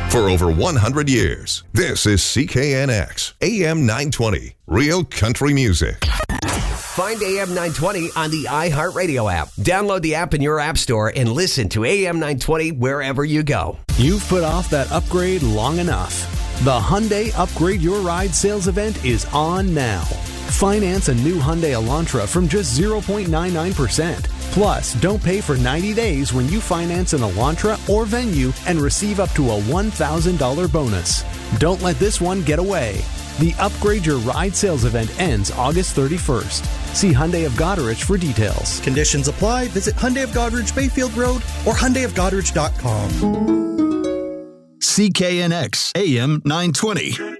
For over 100 years, this is CKNX, AM 920, Real Country Music. Find AM 920 on the iHeartRadio app. Download the app in your app store and listen to AM 920 wherever you go. You've put off that upgrade long enough. The Hyundai Upgrade Your Ride sales event is on now. Finance a new Hyundai Elantra from just 0.99%. Plus, don't pay for 90 days when you finance an Elantra or Venue and receive up to a $1,000 bonus. Don't let this one get away. The Upgrade Your Ride sales event ends August 31st. See Hyundai of Goderich for details. Conditions apply. Visit Hyundai of Goderich, Bayfield Road, or HyundaiofGoderich.com. CKNX AM 920.